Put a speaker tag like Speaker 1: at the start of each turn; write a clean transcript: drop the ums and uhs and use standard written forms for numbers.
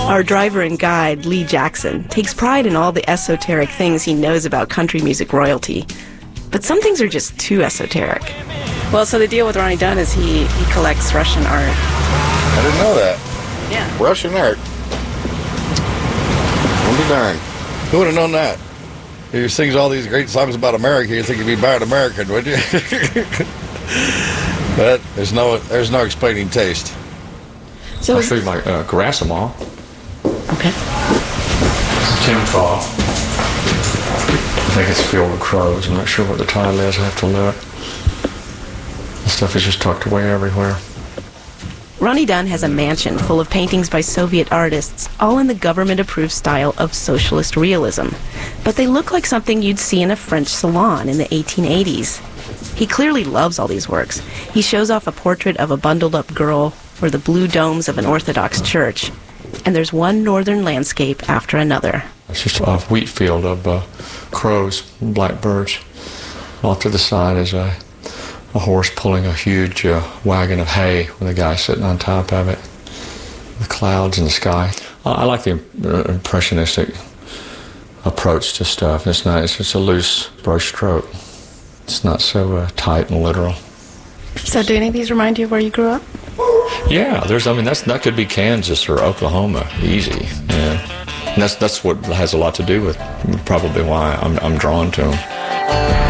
Speaker 1: Our driver and guide, Lee Jackson, takes pride in all the esoteric things he knows about country music royalty. But some things are just too esoteric. Well, so the deal with Ronnie Dunn is he collects Russian art.
Speaker 2: I didn't know that.
Speaker 1: Yeah.
Speaker 2: Russian art. I'll be darned. Who would have known that? He sings all these great songs about America. You'd think he'd be bad American, would you? But there's no explaining taste.
Speaker 3: So I'll show you my Gerasimov.
Speaker 1: Okay.
Speaker 3: Timfall. I think it's filled with crows. I'm not sure what the title is. I have to look. The stuff is just tucked away everywhere.
Speaker 1: Ronnie Dunn has a mansion full of paintings by Soviet artists, all in the government-approved style of socialist realism. But they look like something you'd see in a French salon in the 1880s. He clearly loves all these works. He shows off a portrait of a bundled-up girl or the blue domes of an Orthodox church. And there's one northern landscape after another.
Speaker 3: It's just a wheat field of crows and blackbirds. Off to the side is a horse pulling a huge wagon of hay with a guy sitting on top of it. The clouds and the sky. I like the impressionistic approach to stuff. It's just a loose brush stroke. It's not so tight and literal.
Speaker 1: So do any of these remind you of where you grew up?
Speaker 3: Yeah, that could be Kansas or Oklahoma, easy. Yeah, and that's what has a lot to do with probably why I'm drawn to them.